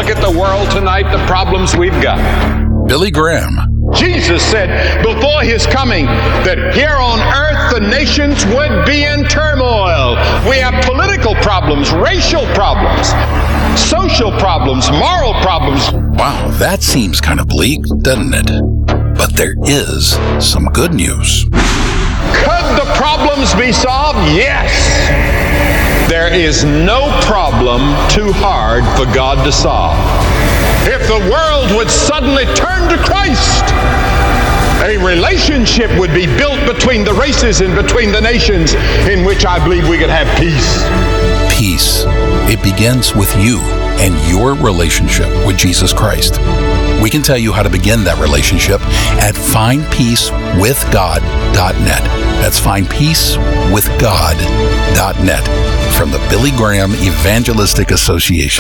look at the world tonight, the problems we've got. Billy Graham. Jesus said before his coming that here on earth the nations would be in turmoil. We have political problems, racial problems, social problems, moral problems. Wow, that seems kind of bleak, doesn't it? But there is some good news. Could the problems be solved? Yes. There is no problem too hard for God to solve. If the world would suddenly turn to Christ, a relationship would be built between the races and between the nations in which I believe we could have peace. Peace. It begins with you and your relationship with Jesus Christ. We can tell you how to begin that relationship at findpeacewithgod.net. That's findpeacewithgod.net from the Billy Graham Evangelistic Association.